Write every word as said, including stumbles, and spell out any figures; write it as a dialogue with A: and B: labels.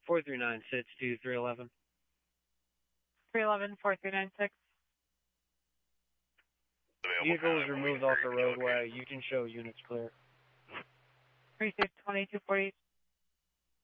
A: four three nine six to three eleven.
B: three eleven, four three nine six.
A: Vehicle is removed off the roadway. You can show units clear.
B: three six two two four eight.